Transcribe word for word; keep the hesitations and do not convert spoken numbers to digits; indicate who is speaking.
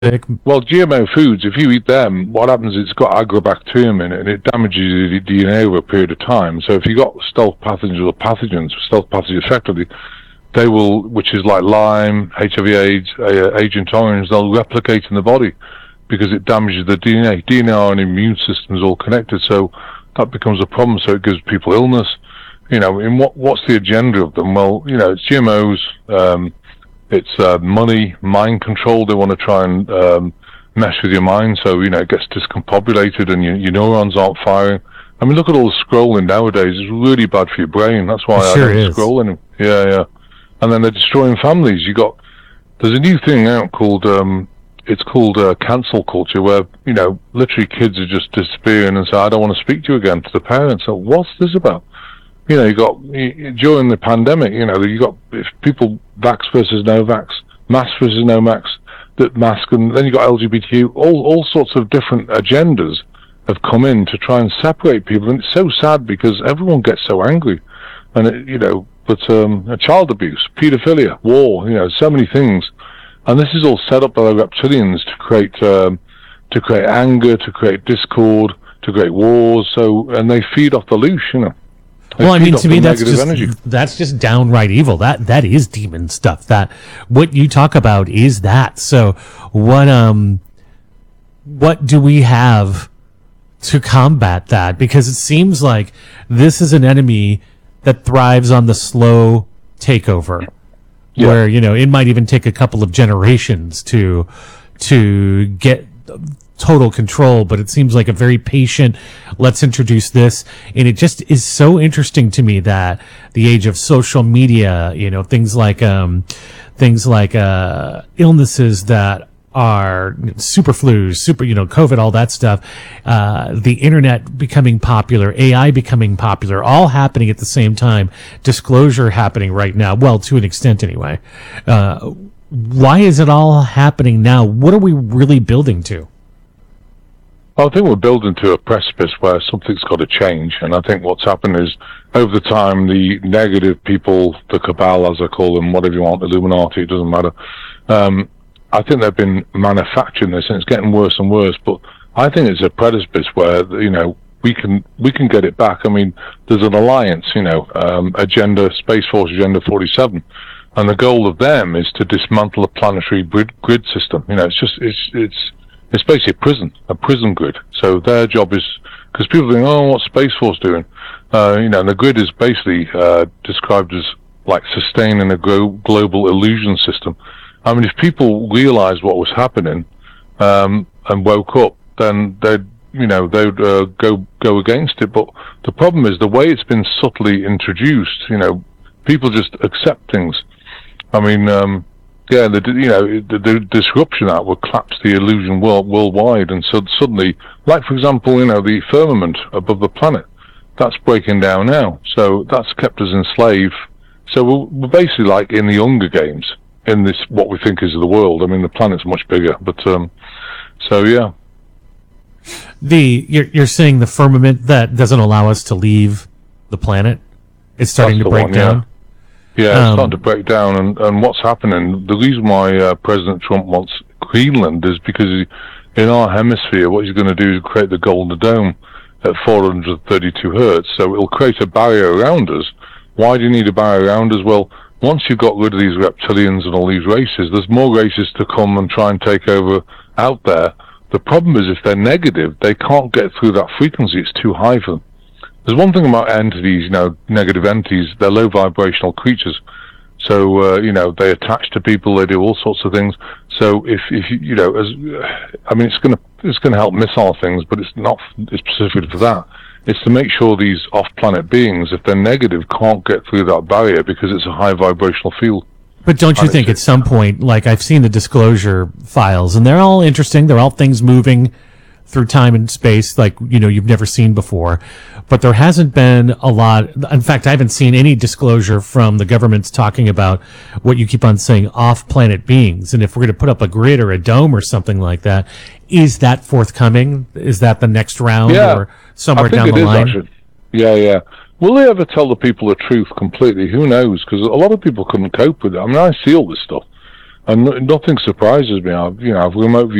Speaker 1: Well, G M O foods, if you eat them, what happens is it's got agrobacterium in it, and it damages your D N A over a period of time. So if you've got stealth pathogens or pathogens, stealth pathogens effectively, they will, which is like Lyme, H I V AIDS, uh, Agent Orange, they'll replicate in the body because it damages the D N A. D N A and immune system is all connected, so that becomes a problem, so it gives people illness. You know, in what what's the agenda of them? Well, you know, it's G M Os, um, it's uh, money, mind control. They want to try and um, mess with your mind, so, you know, it gets discombobulated and your, your neurons aren't firing. I mean, look at all the scrolling nowadays. It's really bad for your brain. That's why
Speaker 2: it sure
Speaker 1: I don't
Speaker 2: is.
Speaker 1: scroll anymore. Yeah, yeah. And then they're destroying families. You got, there's a new thing out called, um, it's called uh, cancel culture, where, you know, literally kids are just disappearing and say, I don't want to speak to you again, to the parents. So what's this about? You know, you got, during the pandemic, you know, you got if people vax versus no vax, mask versus no mask, that mask, and then you got L G B T Q, all, all sorts of different agendas have come in to try and separate people. And it's so sad because everyone gets so angry. And, it, you know, but um, child abuse, pedophilia, war, you know, so many things. And this is all set up by the reptilians to create, um, to create anger, to create discord, to create wars. So, and they feed off the loose, you know. They
Speaker 2: well, I mean,
Speaker 1: off
Speaker 2: to
Speaker 1: the
Speaker 2: me, that's
Speaker 1: negative
Speaker 2: just
Speaker 1: energy.
Speaker 2: that's just downright evil. That that is demon stuff. That what you talk about is that. So, what um, what do we have to combat that? Because it seems like this is an enemy that thrives on the slow takeover,
Speaker 1: Yeah.
Speaker 2: where, you know, it might even take a couple of generations to to get total control, but it seems like a very patient, let's introduce this. And it just is so interesting to me that the age of social media, you know, things like um things like uh illnesses that are super flus, super, you know, COVID, all that stuff, uh, the internet becoming popular, A I becoming popular, all happening at the same time, disclosure happening right now, well, to an extent anyway. Uh, why is it all happening now? What are we really building to?
Speaker 1: I think we're building to a precipice where something's got to change, and I think what's happened is, over the time, the negative people, the cabal, as I call them, whatever you want, Illuminati, it doesn't matter, um, I think they've been manufacturing this, and it's getting worse and worse, but I think it's a precipice where, you know, we can we can get it back. I mean, there's an alliance, you know, um, Agenda, Space Force Agenda forty-seven, and the goal of them is to dismantle the planetary grid, grid system. You know, it's just, it's, it's, It's basically a prison, a prison grid. So their job is, because people think, oh, what's Space Force doing? Uh, you know, and the grid is basically uh, described as like sustaining a glo- global illusion system. I mean, if people realized what was happening um, and woke up, then they'd, you know, they'd uh, go go against it. But the problem is the way it's been subtly introduced. You know, people just accept things. I mean. Um, Yeah, the you know the, the disruption that would collapse the illusion world worldwide, and so suddenly, like for example, you know the firmament above the planet, that's breaking down now. So that's kept us enslaved. So we're, we're basically like in the Hunger Games in this what we think is the world. I mean, the planet's much bigger, but um, so yeah.
Speaker 2: The you're you're saying the firmament that doesn't allow us to leave the planet is starting
Speaker 1: That's
Speaker 2: to
Speaker 1: the
Speaker 2: break
Speaker 1: one,
Speaker 2: down.
Speaker 1: Yeah. Yeah, it's
Speaker 2: Um,
Speaker 1: starting to break down, and, and what's happening, the reason why uh, President Trump wants Greenland is because he, in our hemisphere, what he's going to do is create the Golden Dome at four hundred thirty-two hertz, so it'll create a barrier around us. Why do you need a barrier around us? Well, once you've got rid of these reptilians and all these races, there's more races to come and try and take over out there. The problem is if they're negative, they can't get through that frequency, it's too high for them. There's one thing about entities, you know, negative entities, they're low vibrational creatures. So, uh, you know, they attach to people, they do all sorts of things. So if, if you, you know, as, I mean, it's going to, it's going to help missile things, but it's not it's specific for that. It's to make sure these off-planet beings, if they're negative, can't get through that barrier because it's a high vibrational field.
Speaker 2: But don't you
Speaker 1: And
Speaker 2: think at
Speaker 1: it's-
Speaker 2: some point, like I've seen the disclosure files, and they're all interesting. They're all things moving through time and space, like, you know, you've never seen before. But there hasn't been a lot. In fact, I haven't seen any disclosure from the governments talking about what you keep on saying, off-planet beings. And if we're going to put up a grid or a dome or something like that, is that forthcoming? Is that the next round
Speaker 1: Yeah,
Speaker 2: or somewhere
Speaker 1: I think
Speaker 2: down
Speaker 1: it
Speaker 2: the
Speaker 1: is,
Speaker 2: line?
Speaker 1: actually. Yeah, yeah. Will they ever tell the people the truth completely? Who knows? Because a lot of people couldn't cope with it. I mean, I see all this stuff. and no- nothing surprises me. I've, you know, I've remote